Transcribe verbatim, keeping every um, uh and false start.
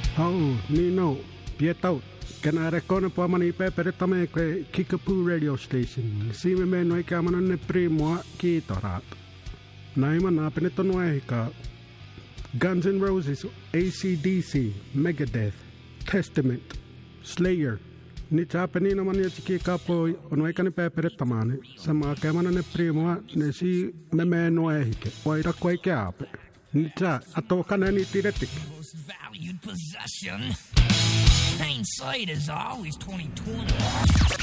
Oh, Nino, Pietau. Kena rekone po mani pepere tame ke Kickapoo radio station. Si me me noi ka mana ne primo ki torat. Nai mana peneto noi ka Guns N' Roses, A C D C, Megadeth, Testament, Slayer. Ni chapeni na mani chiki ka po noi ka ne pepere tamane. Sama ka mana ne primo ne si me me noi ke. Oi ra koi ke ape. Ni cha ato kana ni tiretik. Valued possession. Hindsight is always twenty twenty.